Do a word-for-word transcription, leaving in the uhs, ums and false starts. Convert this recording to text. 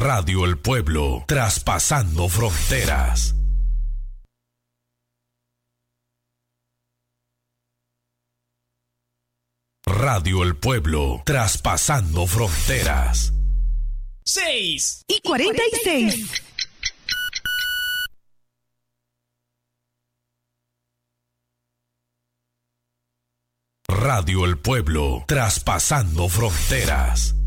Radio El Pueblo, traspasando fronteras. Radio El Pueblo, traspasando fronteras. Seis y cuarenta y seis. Radio El Pueblo, traspasando fronteras.